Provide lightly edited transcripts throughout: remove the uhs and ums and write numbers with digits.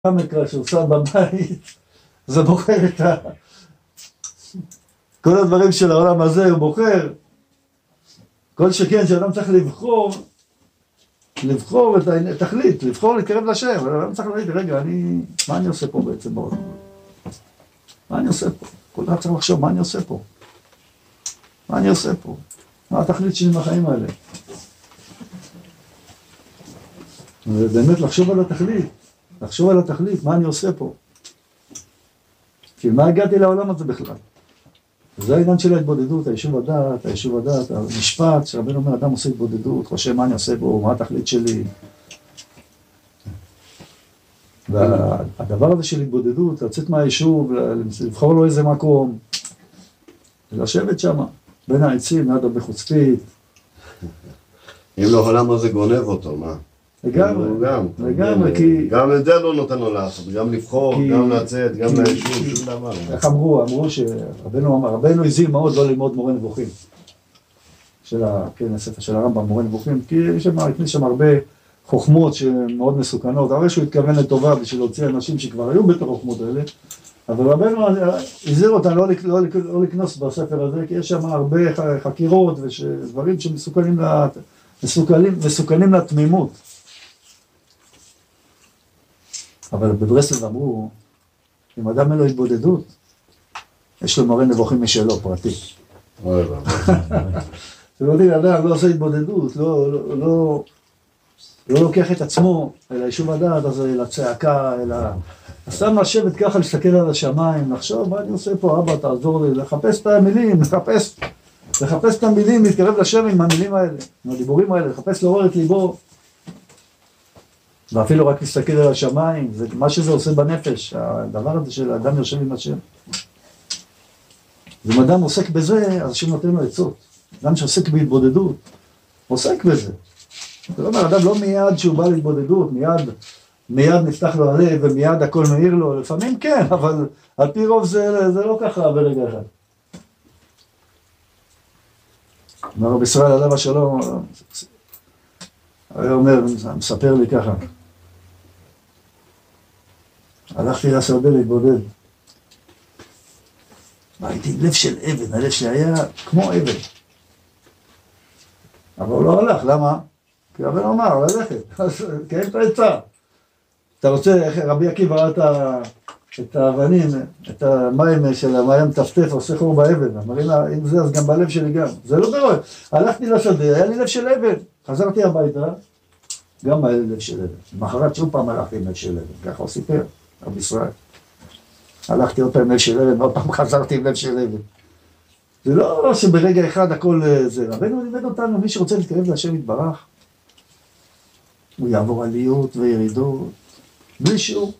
המקרא שהוא שם בבית, זה בוחר את כל הדברים של העולם הזה, הוא בוחר. כל שכן שאדם צריך לבחור את התכלית, לבחור להתקרב לשם. אדם צריך להגיד, רגע, מה אני עושה פה בעצם בעולם? מה אני עושה פה? כל אחד צריך לחשוב, מה אני עושה פה? מה אני עושה פה? מה התכלית שלי מהחיים האלה? ובאמת לחשוב על התכלית. לחשוב על התכלית, מה אני עושה פה? כי מה הגעתי לעולם הזה בכלל? זה העניין של ההתבודדות, היישוב הדעת, המשפט, שרבנו אומר, אדם עושה התבודדות, חושב מה אני עושה בו, מה התכלית שלי. והדבר הזה של התבודדות, לצאת מהיישוב, לבחור לו איזה מקום, לשבת שם, בין העצים, ליד הרבה חוצפית. אם לא העולם הזה גונב אותו, מה? לגמרי, כי... גם את זה לא נותן לו לעשות, גם לבחור, גם לצאת, גם ליישוב, שום דבר. איך אמרו שרבנו הזהיר מאוד לא ללמוד מורה נבוכים. כן, הספר של הרמב"ם, מורה נבוכים, כי הכניס שם הרבה חוכמות שמאוד מסוכנות, הרי שהוא התכוון לטובה בשביל להוציא אנשים שכבר היו בתוך החוכמות האלה, אבל רבנו הזהיר אותם לא לקנוס בספר הזה, כי יש שם הרבה חקירות ודברים שמסוכנים לתמימות. אבל בברסלב אמרו, אם אדם אין לו התבודדות, יש לו מורה נבוכים משלו, פרטי. אוי רבה. זאת אומרת, אדם לא עושה התבודדות, לא לוקח את עצמו אל היישוב הדעת הזה, לצעקה, סתם לשבת ככה, להסתכל על השמיים, לחשוב, מה אני עושה פה, אבא, תעזור לי, לחפש את המילים, לחפש את המילים, להתקרב לשם עם המילים האלה, עם הדיבורים האלה, לחפש לעורר את ליבו. ואפילו רק להסתכל על השמיים, זה מה שזה עושה בנפש, הדבר הזה של האדם יושב עם השם. אם אדם עוסק בזה, אז השם נותן לו עצות. אדם שעוסק בהתבודדות, עוסק בזה. זאת אומרת, אדם לא מיד שהוא בא להתבודדות, מיד נפתח לו הלב ומיד הכל מאיר לו, לפעמים כן, אבל על פי רוב זה לא ככה ברגע אחד. רבי ישראל עליו השלום, היה אומר, מספר לי ככה, הלכתי לשדה להתבודד. הייתי עם לב של אבן, הלב שהיה כמו אבן. אבל הוא לא הלך, למה? כי רבנו אמר, ללכת, קיים את העצה. אתה רוצה, איך רבי עקיבא ראה את האבנים, את המים של המים טפטף, עושה חור באבן. אמרים לה, אם זה, אז גם בלב שלי גם. זה לא ברור. הלכתי לשדה, היה לי לב של אבן. חזרתי הביתה, גם היה לי לב של אבן. מחרת שוב פעם הלכתי עם לב של אבן. ככה הוא סיפר, רבי ישראל. הלכתי עוד פעם עם לב של אבן, ועוד פעם חזרתי עם לב של אבן. זה לא שברגע אחד הכל זה. רבנו לימד אותנו, מי שרוצה להתקרב להשם יתברך, הוא יעבור עליות וירידות, בלי שיעור.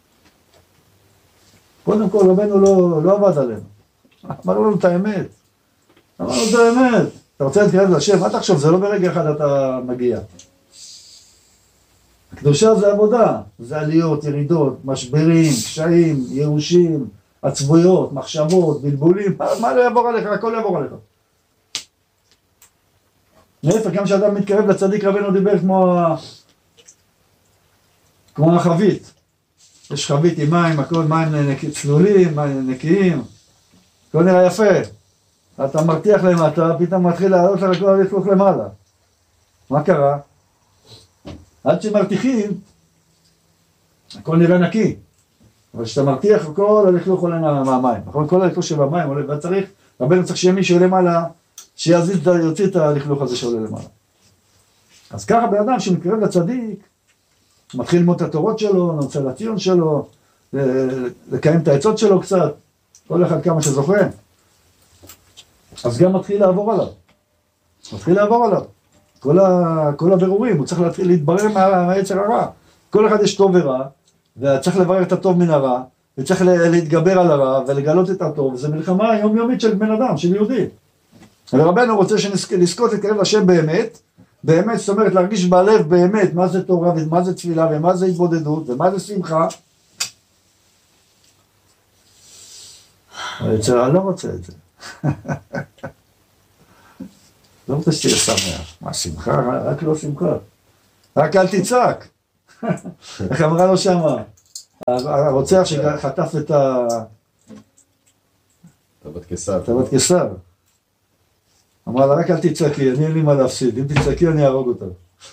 קודם כל, רבנו לא עבד עלינו. אמר לנו את האמת. אתה רוצה להתקרב להשם, מה תחשוב, זה לא ברגע אחד אתה מגיע. הקדושה זה עבודה, זה עליות, ירידות, משברים, קשיים, ירושים, עצבויות, מחשבות, בלבולים, מה לא יעבור עליך, הכל יעבור עליך. להפך, גם כשאדם מתקרב לצדיק, רבנו דיבר כמו החבית. יש חבית עם מים, הכל מים צלולים, מים נקיים, הכל נראה יפה. אתה מרתיח למטה, פתאום מתחיל לעלות על הכל הלכלוך למעלה. מה קרה? עד שמרתיחים, הכל נראה נקי. אבל כשאתה מרתיח, כל הלכלוך עולה מהמים. נכון? כל הלכלוך שבמים עולה, וצריך, רבנו צריך שיהיה מישהו למעלה, שיוציא את הלכלוך הזה שעולה למעלה. אז ככה באדם שמתקרב לצדיק, מתחיל ללמוד את התורות שלו, נוצא לציון שלו, לקיים את העצות שלו קצת, כל אחד כמה שזוכה. אז גם מתחיל לעבור עליו. כל הבירורים, הוא צריך להתחיל להתברר מהיצר הרע. כל אחד יש טוב ורע, וצריך לברר את הטוב מן הרע, וצריך להתגבר על הרע ולגלות את הטוב. זו מלחמה יומיומית של בן אדם, של יהודי. ורבנו רוצה שנזכות להתקרב לשם באמת, באמת, זאת אומרת, להרגיש בלב באמת מה זה תורה ומה זה תפילה ומה זה התבודדות ומה זה שמחה. היצר לא רוצה את זה. לא רוצה שתהיה שמח. מה שמחה? רק לא שמחה. רק אל תצעק. איך אמרה לו שמה? הרוצח שחטף את הבת קיסר. את הבת קיסר. אמרה לה, רק אל תצעקי, אני אין לי מה להפסיד, אם תצעקי אני אהרוג אותה.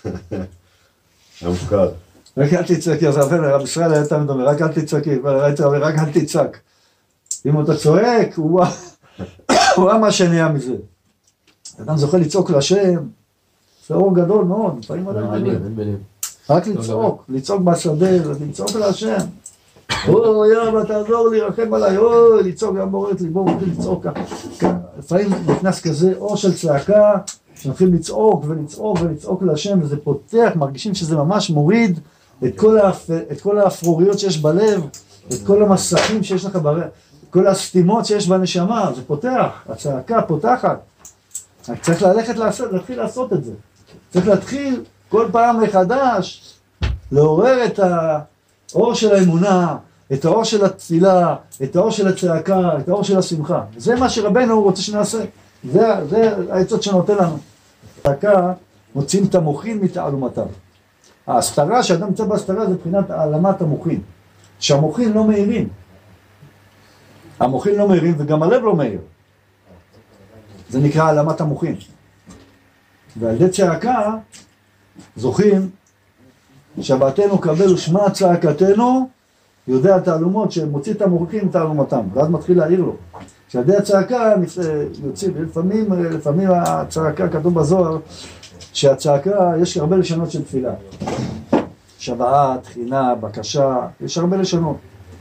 המפקד. רק אל תצעקי, אז רב ישראל היה תמיד אומר, רק אל תצעקי, רק אל תצעק. אם אתה צועק, הוא ראה מה שנהיה מזה. אדם זוכה לצעוק להשם, זה אור גדול מאוד, לפעמים אדם רק לצעוק, לצעוק בשדה, לצעוק להשם. אוי, אבא, תעזור לי, רחם עליי, אוי, לצעוק, גם בורא את ליבו, מתחיל לצעוק ככה. לפעמים נכנס כזה אור של צעקה, שמתחיל לצעוק ולצעוק ולצעוק להשם, וזה פותח, מרגישים שזה ממש מוריד את כל האפרוריות שיש בלב, את כל המסכים שיש לך בלב, כל הסתימות שיש בנשמה, זה פותח, הצעקה פותחת. צריך להתחיל לעשות את זה. צריך להתחיל כל פעם מחדש, לעורר את האור של האמונה, את האור של התפילה, את האור של הצעקה, את האור של השמחה. זה מה שרבנו רוצה שנעשה. זה העצות שנותן לנו. הצעקה מוצאים את המוחין מתעלומתם. ההסתרה, שאדם נמצא בהסתרה, זה מבחינת העלמת המוחין. שהמוחין לא מאירים. המוחין לא מאירים וגם הלב לא מאיר. זה נקרא העלמת המוחין. ועל ידי צעקה זוכים שבתנו קבל ושמע צעקתנו, יודע תעלומות שמוציא את המוחין מתעלומתם, ואז מתחיל להעיר לו. שעל ידי הצעקה יוצאים, לפעמים הצעקה, כתוב בזוהר, שהצעקה יש הרבה לשונות של תפילה. שוועה, תחינה, בקשה, יש הרבה לשונות.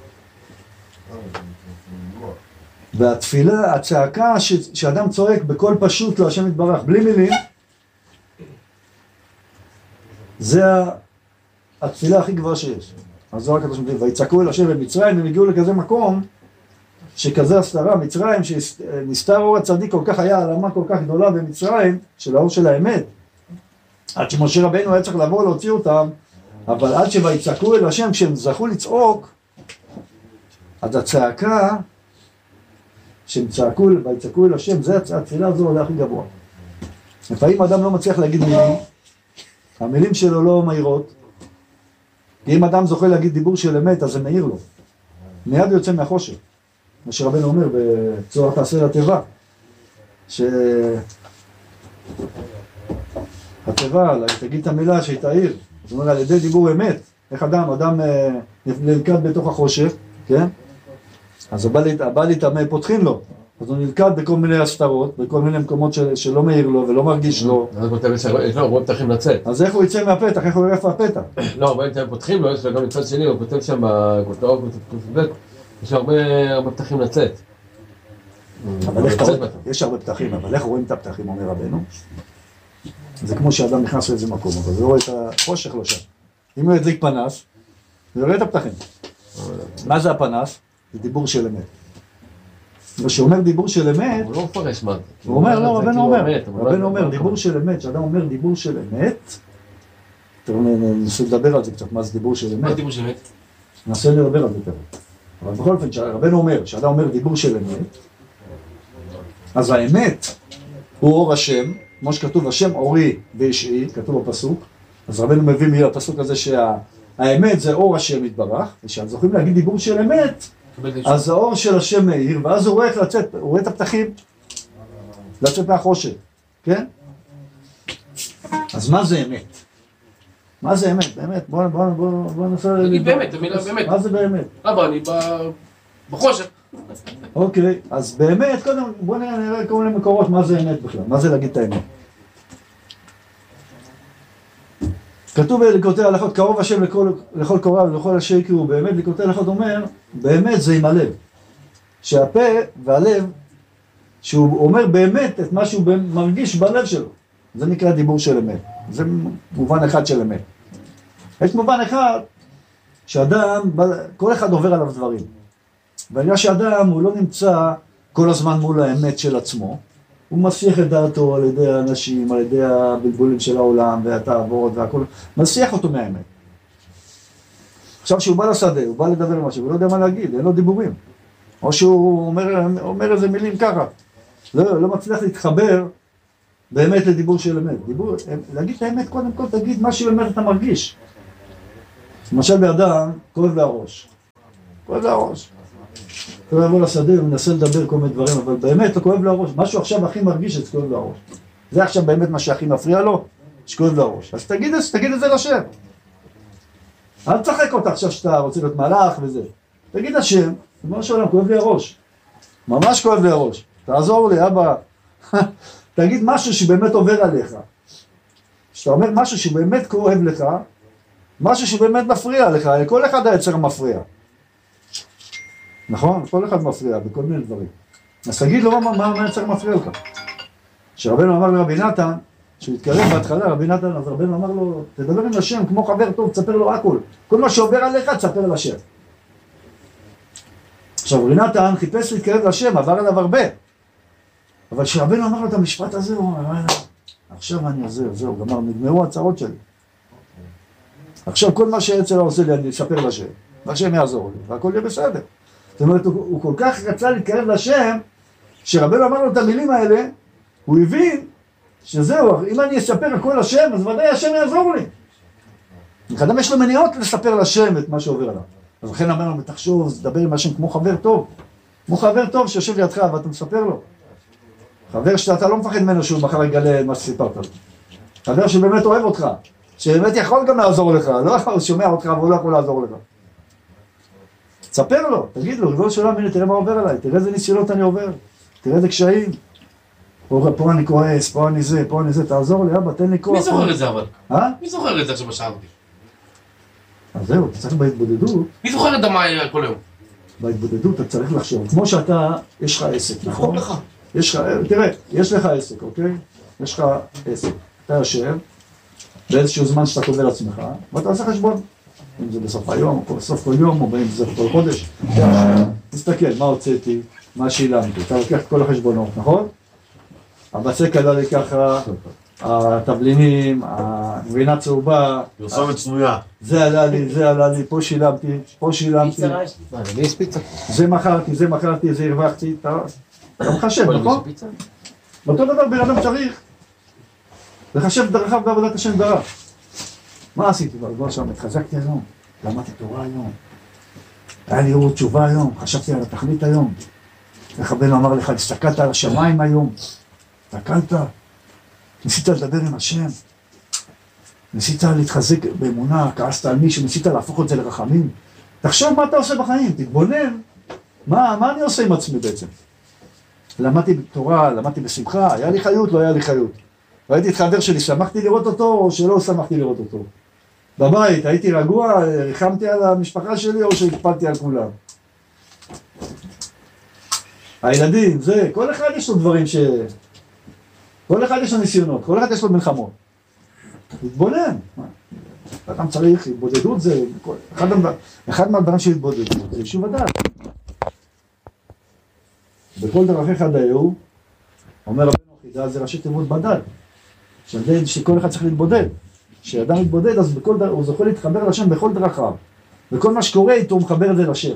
והתפילה, הצעקה שאדם צועק בקול פשוט להשם יתברך, בלי מילים, זה התפילה הכי גבוהה שיש. אז זו רק הקדוש ברוך הוא, ויצעקו אל השם במצרים, הם הגיעו לכזה מקום, שכזה הסתרה, מצרים, שנסתר אור הצדיק, כל כך היה העלמה כל כך גדולה במצרים, של האור של האמת, עד שמשה רבנו היה צריך לבוא להוציא אותם, אבל עד שויצעקו אל השם, כשהם זכו לצעוק, אז הצעקה, שהם צעקו, ויצעקו אל השם, זה התפילה הזו עולה הכי גבוה. לפעמים אדם לא מצליח להגיד מילים, המילים שלו לא מהירות, כי אם אדם זוכה להגיד דיבור של אמת, אז זה מהיר לו. מיד הוא יוצא מהחושך. מה שרבנו אומר בצורת תעשה לתיבה, התיבה, תגיד את המילה שהיא תעיר. זאת אומרת, על ידי דיבור אמת, איך אדם נלכד בתוך החושך, כן? אז הבא להתאמה פותחים לו, אז הוא נלכד בכל מיני הסתרות, בכל מיני מקומות שלא מאיר לו ולא מרגיש לו. יש לו הרבה פתחים לצאת. אז איך הוא יצא מהפתח? איך הוא יראה איפה הפתח? לא, אבל אם פותחים לו, יש לו גם מצד שני, הוא כותב שם בכותרות, יש לו הרבה פתחים לצאת. יש הרבה פתחים, אבל איך רואים את הפתחים, אומר רבנו? זה כמו שאדם נכנס לאיזה מקום, אבל הוא רואה את החושך לא שם. אם הוא ידליק פנס, הוא יראה את הפתחים. מה זה הפנס? זה דיבור של אמת. כשאומר דיבור של אמת, הוא לא מפרש מה זה. הוא אומר, לא, רבנו אומר, דיבור של אמת, כשאדם אומר דיבור של אמת, ננסה לדבר על זה קצת, מה זה דיבור של אמת. מה זה דיבור של אמת? ננסה לדבר על זה קצת. אבל בכל אופן, רבנו אומר, כשאדם אומר דיבור של אמת, אז האמת הוא אור השם, כמו שכתוב, השם אורי וישעי, כתוב בפסוק, אז רבנו מביא מהפסוק הזה שהאמת זה אור השם יתברך, ושאתם זוכרים להגיד דיבור של אמת, אז האור של השם מאיר, ואז הוא רואה איך לצאת, הוא רואה את הפתחים, לצאת מהחושך, כן? אז מה זה אמת? מה זה אמת? באמת, בוא ננסה... תגיד באמת, המילה באמת. מה זה באמת? אבא, אני בחושך. אוקיי, אז באמת, קודם בוא נראה כל מיני מקורות מה זה אמת בכלל, מה זה להגיד את האמת. כתוב בליקוטי הלכות, קרוב השם לכל קוראיו ולכל אשר יקראו, באמת ליקוטי הלכות אומר, באמת זה עם הלב. שהפה והלב, שהוא אומר באמת את מה שהוא מרגיש בלב שלו. זה נקרא דיבור של אמת. זה מובן אחד של אמת. יש מובן אחד שאדם, כל אחד עובר עליו דברים. בגלל שאדם הוא לא נמצא כל הזמן מול האמת של עצמו, הוא מסיח את דעתו על ידי האנשים, על ידי הבלבולים של העולם והתאוות והכל, מסיח אותו מהאמת. עכשיו שהוא בא לשדה, הוא בא לדבר על משהו, הוא לא יודע מה להגיד, אין לו דיבורים. או שהוא אומר איזה מילים ככה, לא מצליח להתחבר באמת לדיבור של אמת. להגיד את האמת, קודם כל תגיד מה שבאמת אתה מרגיש. למשל באדם, כואב לה הראש. כואב לו הראש. הוא יבוא לשדה, הוא מנסה לדבר כל מיני דברים, אבל באמת הוא כואב לו הראש. משהו עכשיו הכי מרגיש את כואב לו הראש. זה עכשיו באמת מה שהכי מפריע לו, שכואב לו הראש. אז תגיד את זה לשם. אל תשחק אותה עכשיו שאתה רוצה להיות מלאך וזה. תגיד השם, ריבונו של עולם, כואב לי הראש. ממש כואב לי הראש. תעזור לי, אבא. תגיד משהו שבאמת עובר עליך. כשאתה אומר משהו שבאמת כואב לך, משהו שבאמת מפריע לך, כל אחד היצר מפריע. נכון? כל אחד מפריע בכל מיני דברים. אז תגיד לו מה היצר מפריע לך. כשרבנו אמר לרבי נתן, כשהוא התקרב בהתחלה, רבי נתן, אז רבנו אמר לו, תדבר עם השם כמו חבר טוב, תספר לו הכל. כל מה שעובר עליך, תספר לשם. עכשיו, רבי נתן חיפש להתקרב לשם, עבר עליו הרבה. אבל כשרבנו אמר לו את המשפט הזה, הוא אמר, עכשיו אני עוזר, זהו, גמר, נגמרו הצרות שלי. עכשיו כל מה שהיצר עושה לי, אני אספר לשם, והשם יעזור לי, והכל יהיה בסדר. זאת אומרת, הוא כל כך רצה להתקרב לשם, כשרבנו אמר לו את המילים האלה, הוא הבין שזהו, אם אני אספר הכל לשם, אז ודאי השם יעזור לי. אדם יש לו מניעות לספר לשם את מה שעובר עליו. אז לכן אמרנו, תחשוב, תדבר עם השם כמו חבר טוב. כמו חבר טוב שיושב לידך ואתה מספר לו. חבר שאתה לא מפחד ממנו שהוא מחר יגלה מה שסיפרת לו. חבר שבאמת אוהב אותך, שבאמת יכול גם לעזור לך, לא יכול שומע אותך והוא לא יכול לעזור לך. תספר לו, תגיד לו, ריבונו של עולם, הנה תראה מה עובר עליי, תראה איזה ניסיונות אני עובר, תראה איזה קשיים. פה אני כועס, פה אני זה, תעזור לי, אבא, תן לי כוח. מי זוכר את זה אבל? מי זוכר את זה עכשיו שאלתי? אז זהו, אתה צריך בהתבודדות. מי זוכר את דמי כל יום? בהתבודדות אתה צריך לחשוב, כמו שאתה, יש לך עסק, נכון? יש לך, תראה, יש לך עסק, אוקיי? יש לך עסק, אתה יושב, באיזשהו זמן שאתה קובע לעצמך, ואתה עושה חשבון. אם זה בסוף היום, או בסוף כל יום, או אם זה כל חודש. תסתכל, מה הוצאתי, מה שילמתי, אתה לוקח את כל החשבונות, נכון? הבצק עלה לי ככה, התבלינים, הגבינה צהובה, פרסומת סמויה. זה עלה לי, פה שילמתי, זה מכרתי, זה הרווחתי, אתה מחשב, נכון? באותו דבר בן אדם צריך לחשב דרכיו בעבודת השם דרך. מה עשיתי? בוא שם, התחזקתי היום, למדתי תורה היום, היה לי אור תשובה היום, חשבתי על התכלית היום. איך רבנו אמר לך, הסתכלת על השמיים היום, הסתכלת, ניסית לדבר עם השם, ניסית להתחזק באמונה, כעסת על מישהו, ניסית להפוך את זה לרחמים. תחשוב מה אתה עושה בחיים, תתבונן, מה אני עושה עם עצמי בעצם? למדתי בתורה, למדתי בשמחה, היה לי חיות, לא היה לי חיות. ראיתי את חבר שלי, שמחתי לראות אותו או שלא שמחתי לראות אותו. בבית, הייתי רגוע, ריחמתי על המשפחה שלי או שהקפדתי על כולם. הילדים, זה, כל אחד יש לו דברים כל אחד יש לו ניסיונות, כל אחד יש לו מלחמות. להתבונן. אדם צריך, התבודדות זה, אחד מהדברים של התבודדות זה יישוב הדעת. בכל דרכיך דיהו, אומר רבנו חידה, זה ראשי תיבות בדל. שכל אחד צריך להתבודד. כשאדם מתבודד, אז הוא זוכה להתחבר לשם בכל דרכיו. וכל מה שקורה איתו, הוא מחבר את זה לשם.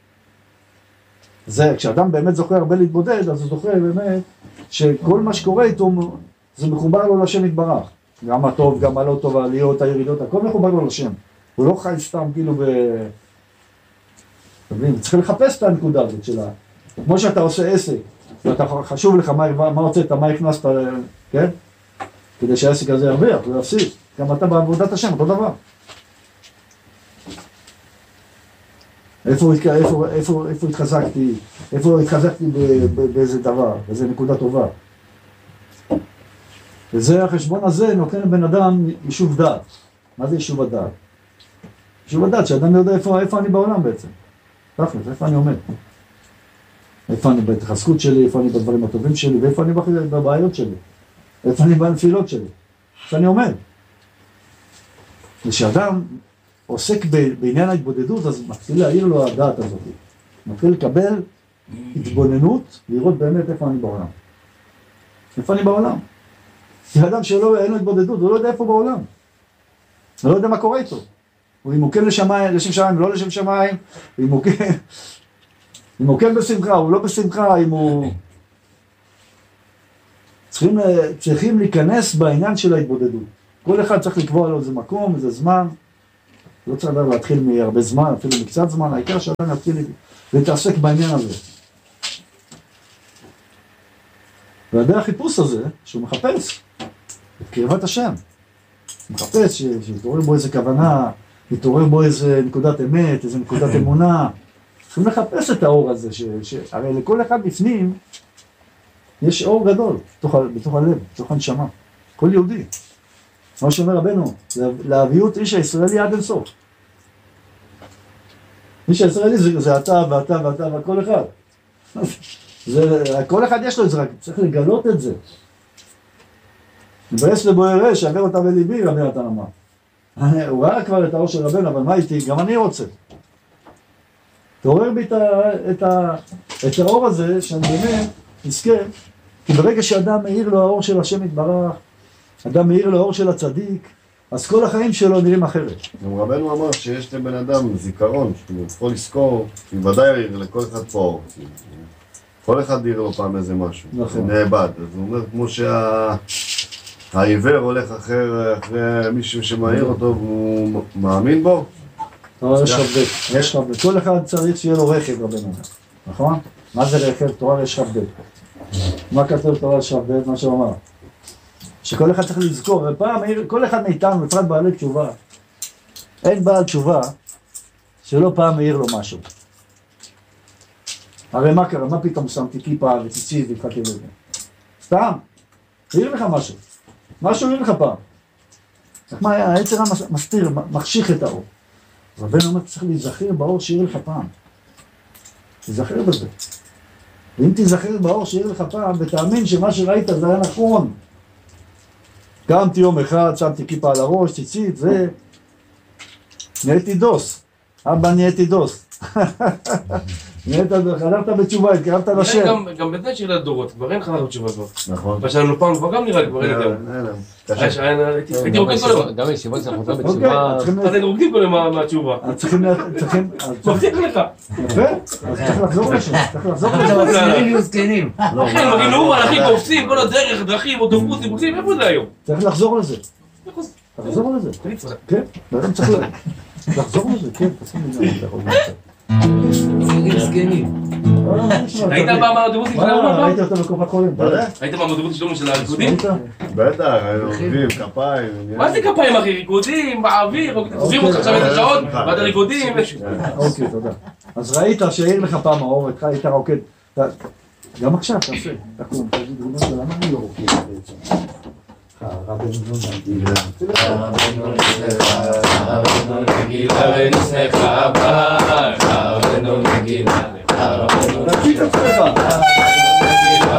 זה, כשאדם באמת זוכה הרבה להתבודד, אז הוא זוכה באמת שכל מה שקורה איתו, זה מחובר לו לשם יתברך. גם הטוב, גם הלא טוב, העליות, הירידות, הכל מחובר לו לשם. הוא לא חי סתם כאילו צריך לחפש את הנקודה הזאת שלה. כמו שאתה עושה עסק, ואתה חשוב לך מה הוצאת, מה הכנסת, כן? כדי שהעסק הזה ירוויח, לא יפסיד. גם אתה בעבודת השם, אותו דבר. איפה התחזקתי? איפה התחזקתי באיזה דבר, באיזה נקודה טובה. וזה, החשבון הזה נותן לבן אדם יישוב דעת. מה זה יישוב הדעת? יישוב הדעת, שאדם יודע איפה אני בעולם בעצם. תכל'ס, איפה אני עומד. איפה אני בהתחזקות שלי, איפה אני בדברים הטובים שלי, ואיפה אני בבעיות שלי. איפה אני בנפילות שלי. איפה אני עומד. כשאדם עוסק בעניין ההתבודדות, אז מתחיל להעיר לו הדעת הזאת. מתחיל לקבל התבוננות, לראות באמת איפה אני בעולם. איפה אני בעולם? כי האדם שאין לו התבודדות, הוא לא יודע איפה בעולם. הוא לא יודע מה קורה איתו. הוא אם הוא כן לשם שמיים, לא לשם שמיים, אם הוא כן בשמחה, הוא לא בשמחה, אם הוא... צריכים להיכנס בעניין של ההתבודדות. כל אחד צריך לקבוע לו איזה מקום, איזה זמן, לא צריך להתחיל מהרבה זמן, אפילו מקצת זמן, העיקר שאדם יתחיל להתעסק בעניין הזה. ועדי החיפוש הזה, שהוא מחפש את קרבת השם, הוא מחפש שיתעורר בו איזה כוונה, יתעורר בו איזה נקודת אמת, איזה נקודת אמונה, צריכים לחפש את האור הזה, הרי לכל אחד בפנים יש אור גדול בתוך הלב, בתוך הנשמה, כל יהודי. מה שאומר רבנו, להביאות איש הישראלי עד אינסוף. איש הישראלי זה אתה ואתה ואתה וכל אחד. כל אחד יש לו את זה, רק צריך לגלות את זה. מבאס לבוער אש, עבר אותה בליבי, רבי נתן אמר. הוא ראה כבר את האור של רבנו, אבל מה איתי? גם אני רוצה. תעורר בי את האור הזה, שאני באמת נזכה, כי ברגע שאדם מאיר לו האור של השם יתברך, אדם מאיר לו האור של הצדיק, אז כל החיים שלו נראים אחרת. גם רבנו אמר שיש לבן אדם זיכרון, שהוא יכול לזכור, כי ודאי יעיר לכל אחד פה אור. כל אחד יראה לו פעם איזה משהו, נכון. נאבד. אז הוא אומר, כמו שהעיוור הולך אחרי מישהו שמאיר אותו והוא מאמין בו. תורה יש רב, כל אחד צריך שיהיה לו רכב רבנו, נכון? מה זה רכב? תורה יש רב. מה כתוב תורה יש רב? מה שהוא אמר. שכל אחד צריך לזכור, ופעם כל אחד מאיתנו, בפרט בעלי תשובה, אין בעל תשובה שלא פעם מאיר לו משהו. הרי מה קרה? מה פתאום שמתי כיפה וציצית והתחלתי לזה? סתם, העיר לך משהו העיר לך פעם. מה, היצר מסתיר, מחשיך את האור. רבנו אומר, צריך להיזכר באור שהעיר לך פעם. תיזכר בזה. ואם תיזכר באור שהעיר לך פעם, ותאמין שמה שראית זה היה נכון. קמתי יום אחד, שמתי כיפה על הראש, ציצית, נהייתי דוס. אבא נהייתי דוס. חזרת בתשובה, התקרבת לשם. גם בזה של הדורות, כבר אין חזרת בתשובה כבר. נכון. מה שלנו פעם כבר גם נראה לי, כבר אין יותר. הייתי רוקד כל היום. גם הישיבות שאנחנו חוזרים בתשובה. אז היינו רוקדים כל היום מהתשובה. צריכים... מבטיח לך. יפה, אז צריך לחזור לשם, צריך לחזור לשם. זקנים וזקנים. אחי, מגיעים לאומן, אחי, קופצים, כל הדרך, דרכים, אוטובוסים, קופצים, איפה זה היום? צריך לחזור לזה. לחזור לזה. כן, ואדם צריך לחזור לזה, כן, תשים לי זקנים. היית באוטובוסים של האומן? ראיתי אותו בקופת חולים. היית באוטובוסים של האומן של הריקודים? בטח, היינו רוקדים, כפיים. מה זה כפיים אחי? ריקודים, באוויר, עוזבים אותך עכשיו איזה שעות, ועד הריקודים. אוקיי, תודה. אז ראית שהעיר לך פעם האור, היית רוקד. גם עכשיו, תעשה. תקום, תגיד, ריבונו של למה אני לא רוקד בעצם? רבנו נגילה. רבנו נגילה ונשמח בר, רבנו נגילה. תקשיב את עצמך.